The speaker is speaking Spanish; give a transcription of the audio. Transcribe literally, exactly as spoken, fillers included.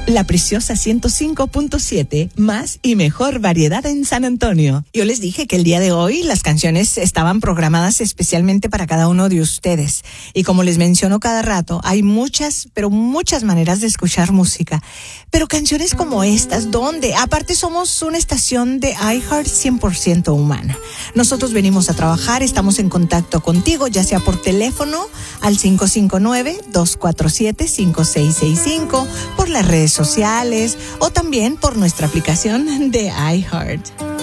La Preciosa ciento cinco punto siete, más y mejor variedad en San Antonio. Yo les dije que el día de hoy las canciones estaban programadas especialmente para cada uno de ustedes. Y como les menciono cada rato, hay muchas, pero muchas maneras de escuchar música. Pero canciones como estas, ¿dónde? Aparte somos una estación de iHeart cien por ciento humana. Nosotros venimos a trabajar, estamos en contacto contigo, ya sea por teléfono al cinco cinco nueve, dos cuatro siete, cinco seis seis cinco, por las redes sociales o también por nuestra aplicación de iHeart.